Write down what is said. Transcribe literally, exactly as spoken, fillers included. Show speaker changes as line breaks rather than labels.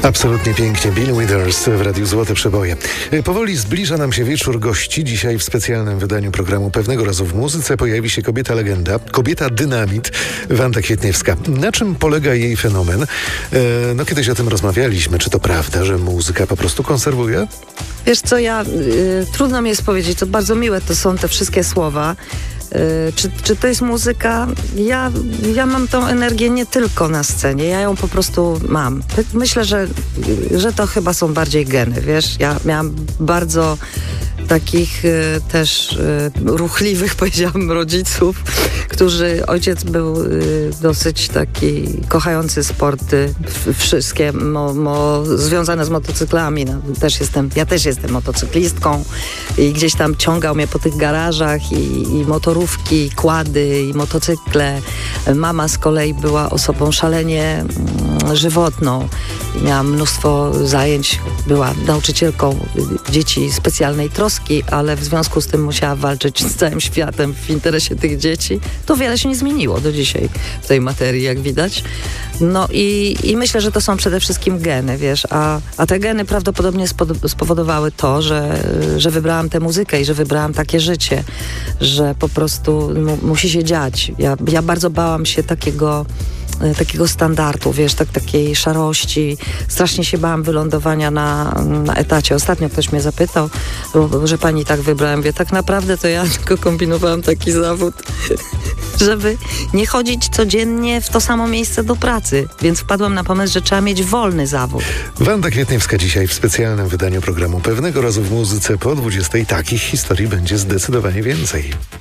Absolutnie pięknie. Bill Withers w Radiu Złote Przeboje. Powoli zbliża nam się wieczór gości. Dzisiaj w specjalnym wydaniu programu Pewnego Razu w Muzyce pojawi się kobieta legenda, kobieta dynamit, Wanda Kwietniewska. Na czym polega jej fenomen? E, no kiedyś o tym rozmawialiśmy. Czy to prawda, że muzyka po prostu konserwuje?
Wiesz co, ja y, trudno mi jest powiedzieć, to bardzo miłe to są te wszystkie słowa. Y, czy, czy to jest muzyka? Ja, ja mam tą energię nie tylko na scenie, ja ją po prostu mam. Myślę, że, że to chyba są bardziej geny, wiesz? Ja miałam bardzo takich y, też y, ruchliwych, powiedziałabym, rodziców, którzy, ojciec był y, dosyć taki kochający sporty, w, wszystkie mo, mo, związane z motocyklami. No, też jestem, ja też jestem motocyklistką i gdzieś tam ciągał mnie po tych garażach i, i motorówki, i kłady, i motocykle. Mama z kolei była osobą szalenie mm, żywotną. Miałam mnóstwo zajęć, była nauczycielką dzieci specjalnej troski, ale w związku z tym musiała walczyć z całym światem w interesie tych dzieci. To wiele się nie zmieniło do dzisiaj w tej materii, jak widać. No i, i myślę, że to są przede wszystkim geny, wiesz, a, a te geny prawdopodobnie spowodowały to, że, że wybrałam tę muzykę i że wybrałam takie życie, że po prostu mu, musi się dziać. Ja, ja bardzo bałam się takiego takiego standardu, wiesz, tak, takiej szarości. Strasznie się bałam wylądowania na, na etacie. Ostatnio ktoś mnie zapytał, że pani tak wybrałem. Mówię, tak naprawdę to ja tylko kombinowałam taki zawód, żeby nie chodzić codziennie w to samo miejsce do pracy. Więc wpadłam na pomysł, że trzeba mieć wolny zawód.
Wanda Kwietniewska dzisiaj w specjalnym wydaniu programu Pewnego Razu w Muzyce po dwudziestej. Takich historii będzie zdecydowanie więcej.